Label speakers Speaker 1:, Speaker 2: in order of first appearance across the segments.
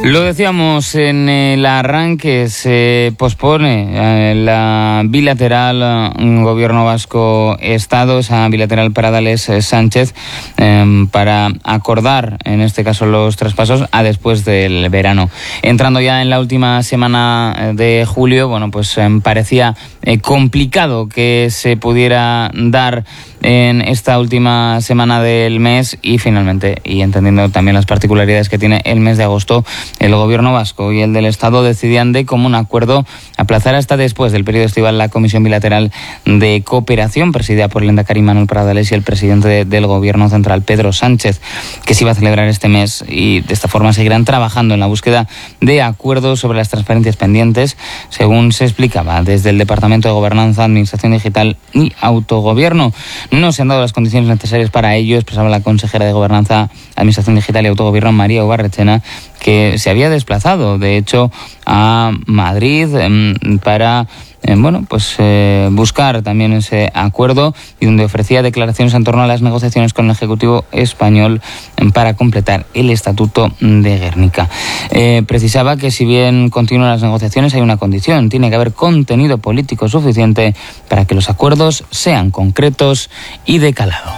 Speaker 1: Lo decíamos en el arranque, se pospone la bilateral Gobierno Vasco-Estado, esa bilateral Pradales-Sánchez, para acordar, en este caso, los traspasos a después del verano. Entrando ya en la última semana de julio, bueno, pues parecía complicado que se pudiera dar en esta última semana del mes y finalmente, y entendiendo también las particularidades que tiene el mes de agosto, el Gobierno vasco y el del Estado decidían de común acuerdo aplazar hasta después del periodo estival la Comisión Bilateral de Cooperación, presidida por el lehendakari Manuel Pradales y el presidente del Gobierno Central, Pedro Sánchez, que se iba a celebrar este mes, y de esta forma seguirán trabajando en la búsqueda de acuerdos sobre las transferencias pendientes, según se explicaba desde el Departamento de Gobernanza, Administración Digital y Autogobierno. No se han dado las condiciones necesarias para ello, expresaba la consejera de Gobernanza, Administración Digital y Autogobierno, María Ubarretxena, que se había desplazado, de hecho, a Madrid para buscar también ese acuerdo, y donde ofrecía declaraciones en torno a las negociaciones con el Ejecutivo español para completar el Estatuto de Gernika. Precisaba que si bien continúan las negociaciones, hay una condición: tiene que haber contenido político suficiente para que los acuerdos sean concretos y de calado.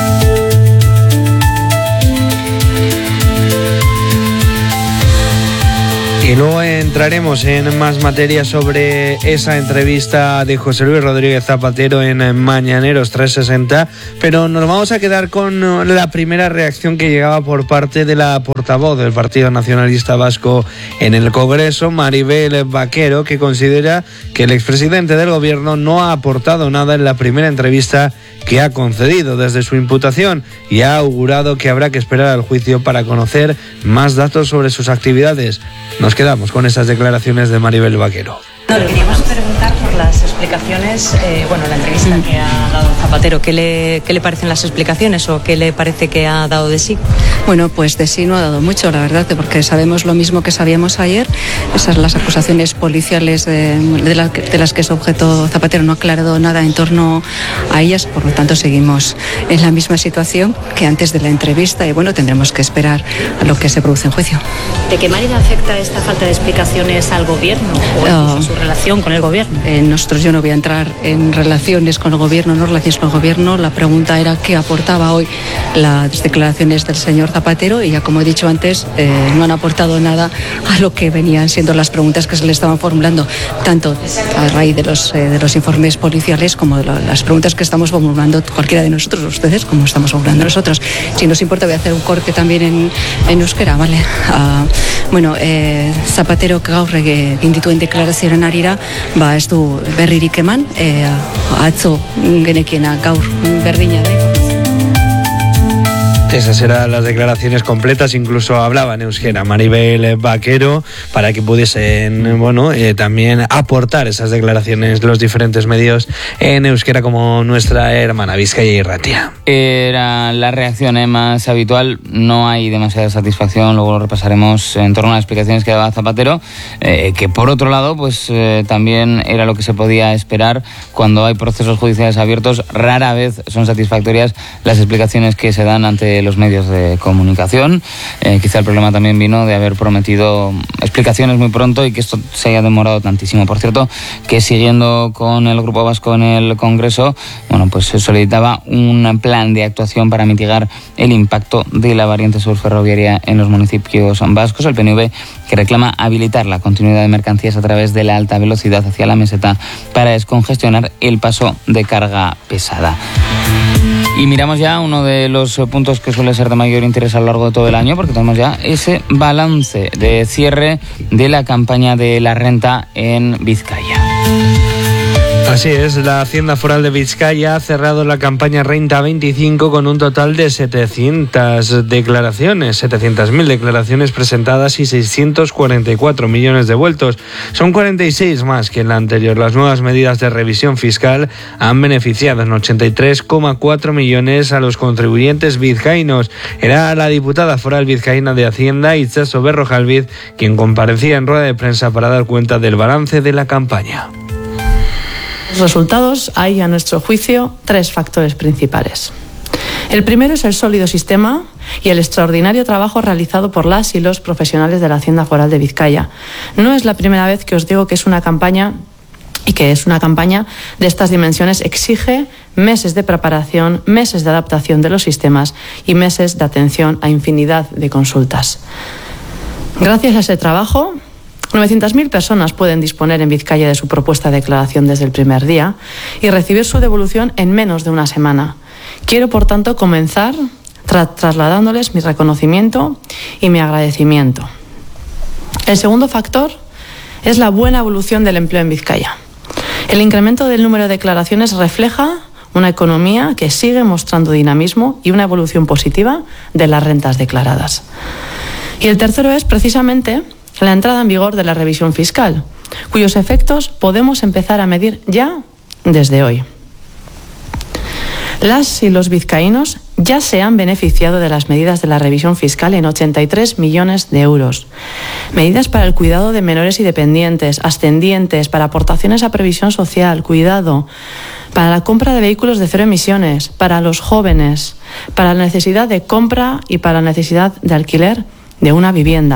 Speaker 2: Y luego entraremos en más materia sobre esa entrevista de José Luis Rodríguez Zapatero en Mañaneros 360, pero nos vamos a quedar con la primera reacción que llegaba por parte de la portavoz del Partido Nacionalista Vasco en el Congreso, Maribel Vaquero, que considera que el expresidente del Gobierno no ha aportado nada en la primera entrevista que ha concedido desde su imputación, y ha augurado que habrá que esperar al juicio para conocer más datos sobre sus actividades. Nos quedamos con esas declaraciones de Maribel Vaquero.
Speaker 3: No, le queríamos preguntar por las explicaciones, la entrevista que ha dado Zapatero. ¿Qué le parecen las explicaciones o qué le parece que ha dado de sí?
Speaker 4: Bueno, pues de sí no ha dado mucho, la verdad, porque sabemos lo mismo que sabíamos ayer. Esas las acusaciones policiales de las que es objeto Zapatero, no ha aclarado nada en torno a ellas, por lo tanto seguimos en la misma situación que antes de la entrevista, y tendremos que esperar a lo que se produce en juicio.
Speaker 3: ¿De qué manera afecta esta falta de explicaciones al Gobierno o a su relación con el Gobierno?
Speaker 4: Yo no voy a entrar en relaciones con el Gobierno, no relaciones con el Gobierno. La pregunta era qué aportaba hoy las declaraciones del señor Zapatero, y ya como he dicho antes, no han aportado nada a lo que venían siendo las preguntas que se le estaban formulando, tanto a raíz de los informes policiales como de las preguntas que estamos formulando cualquiera de nosotros, ustedes, como estamos formulando nosotros. Si nos importa, voy a hacer un corte también en euskera, ¿vale? Zapatero gaur egin dituen deklarazioaren arira, ez du berririk eman, atzo genekiena gaur berdina da.
Speaker 2: Esas eran las declaraciones completas, incluso hablaba en euskera Maribel Vaquero, para que pudiesen también aportar esas declaraciones los diferentes medios en euskera, como nuestra hermana Bizkaia Irratia.
Speaker 1: Era la reacción más habitual, no hay demasiada satisfacción, luego lo repasaremos en torno a las explicaciones que daba Zapatero, que por otro lado también era lo que se podía esperar cuando hay procesos judiciales abiertos. Rara vez son satisfactorias las explicaciones que se dan ante los medios de comunicación. Quizá el problema también vino de haber prometido explicaciones muy pronto y que esto se haya demorado tantísimo. Por cierto, que siguiendo con el Grupo Vasco en el Congreso, se solicitaba un plan de actuación para mitigar el impacto de la variante sur ferroviaria en los municipios vascos. El PNV, que reclama habilitar la continuidad de mercancías a través de la alta velocidad hacia la meseta para descongestionar el paso de carga pesada. Y miramos ya uno de los puntos que suele ser de mayor interés a lo largo de todo el año, porque tenemos ya ese balance de cierre de la campaña de la renta en Vizcaya.
Speaker 2: Así es, la Hacienda Foral de Vizcaya ha cerrado la campaña Renta 25 con un total de 700 declaraciones, 700.000 declaraciones presentadas y 644 millones devueltos. Son 46 más que en la anterior. Las nuevas medidas de revisión fiscal han beneficiado en 83,4 millones a los contribuyentes vizcaínos. Era la diputada foral vizcaína de Hacienda, Itxaso Berrojalbiz, quien comparecía en rueda de prensa para dar cuenta del balance de la campaña.
Speaker 5: Los resultados hay, a nuestro juicio, tres factores principales. El primero es el sólido sistema y el extraordinario trabajo realizado por las y los profesionales de la Hacienda Foral de Vizcaya. No es la primera vez que os digo que es una campaña de estas dimensiones exige meses de preparación, meses de adaptación de los sistemas y meses de atención a infinidad de consultas. Gracias a ese trabajo, 900.000 personas pueden disponer en Vizcaya de su propuesta de declaración desde el primer día y recibir su devolución en menos de una semana. Quiero, por tanto, comenzar trasladándoles mi reconocimiento y mi agradecimiento. El segundo factor es la buena evolución del empleo en Vizcaya. El incremento del número de declaraciones refleja una economía que sigue mostrando dinamismo y una evolución positiva de las rentas declaradas. Y el tercero es precisamente la entrada en vigor de la revisión fiscal, cuyos efectos podemos empezar a medir ya desde hoy. Las y los vizcaínos ya se han beneficiado de las medidas de la revisión fiscal en 83 millones de euros. Medidas para el cuidado de menores y dependientes, ascendientes, para aportaciones a previsión social, cuidado, para la compra de vehículos de cero emisiones, para los jóvenes, para la necesidad de compra y para la necesidad de alquiler de una vivienda.